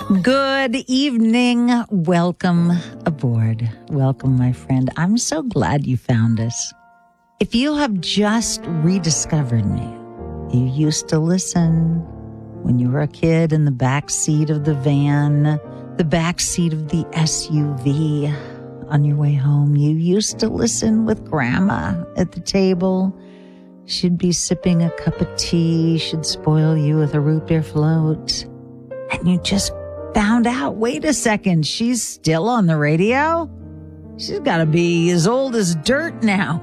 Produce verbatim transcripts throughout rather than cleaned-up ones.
Good evening. Welcome aboard. Welcome, my friend. I'm so glad you found us. If you have just rediscovered me, you used to listen when you were a kid in the back seat of the van, the back seat of the S U V on your way home. You used to listen with Grandma at the table. She'd be sipping a cup of tea. She'd spoil you with a root beer float. And you just found out, wait a second, she's still on the radio? She's got to be as old as dirt now.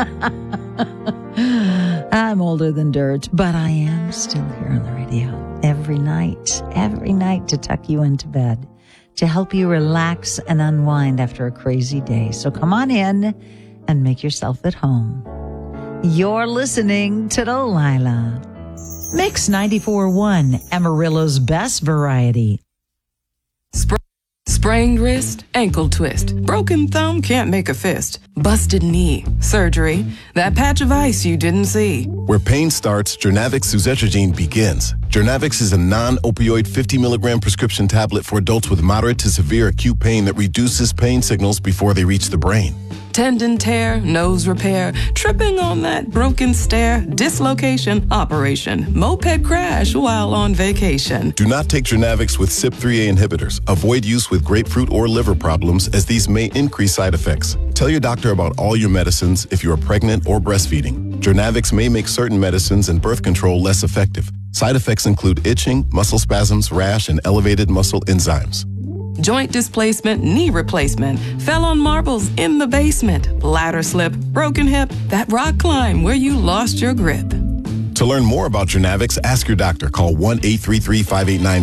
I'm older than dirt, but I am still here on the radio every night, every night to tuck you into bed, to help you relax and unwind after a crazy day. So come on in and make yourself at home. You're listening to Delilah. Mix ninety-four point one, Amarillo's best variety. Spr- sprained wrist, ankle twist, broken thumb, can't make a fist, busted knee, surgery, that patch of ice you didn't see. Where pain starts, Journavx suzetrigine begins. Journavx is a non-opioid fifty milligram prescription tablet for adults with moderate to severe acute pain that reduces pain signals before they reach the brain. Tendon tear, nose repair, tripping on that broken stair, dislocation, operation, moped crash while on vacation. Do not take Journavx with C Y P three A inhibitors. Avoid use with grapefruit or liver problems, as these may increase side effects. Tell your doctor about all your medicines if you are pregnant or breastfeeding. Journavx may make certain medicines and birth control less effective. Side effects include itching, muscle spasms, rash, and elevated muscle enzymes. Joint displacement, knee replacement, fell on marbles in the basement, ladder slip, broken hip, that rock climb where you lost your grip. To learn more about Journavx, ask your doctor. Call one eight three three, five eight nine